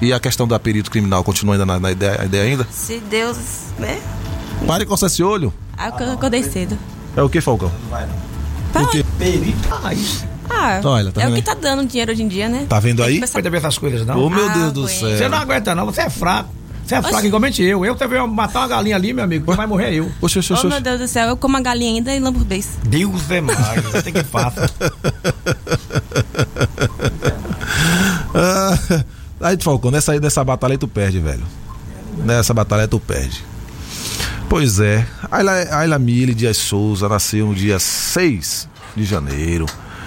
E a questão da perito criminal continua ainda na ideia ainda? Se Deus, né? Pare com esse olho. Eu acordei cedo. É o que, Falcão? Não vai não. O quê? Perito. Olha, tá é o vendo que tá dando dinheiro hoje em dia, né? Tá vendo aí? Não aguenta ver essas coisas, não. Ô, meu Deus do céu. Você não aguenta, não. Você é fraco. Você é fraco igualmente eu. Eu também vou matar uma galinha ali, meu amigo. Quem vai morrer é eu. Oxe. Oh, meu Deus do céu, eu como a galinha ainda e lambo o beiço. Deus é mais. Você tem que faça. Aí, Falcão, nessa batalha aí tu perde, velho. Nessa batalha tu perde. Pois é. Ayla Mille Dias Souza nasceu no dia 6 de janeiro.